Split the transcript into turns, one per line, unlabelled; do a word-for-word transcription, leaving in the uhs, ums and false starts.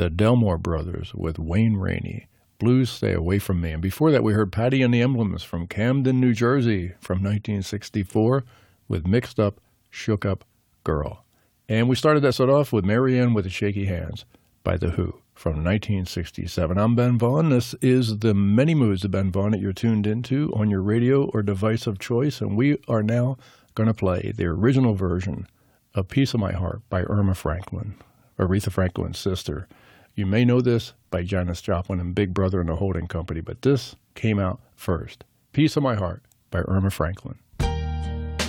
the Delmore Brothers with Wayne Rainey, Blues Stay Away From Me. And before that, we heard Patty and the Emblems from Camden, New Jersey from nineteen sixty-four with Mixed Up, Shook Up Girl. And we started that set off with Marianne with the Shaky Hands by The Who from nineteen sixty-seven. I'm Ben Vaughn. This is the Many Moods of Ben Vaughn that you're tuned into on your radio or device of choice. And we are now going to play the original version of Piece of My Heart by Irma Franklin, Aretha Franklin's sister. You may know this by Janis Joplin and Big Brother and the Holding Company, but this came out first. Piece of My Heart by Irma Franklin.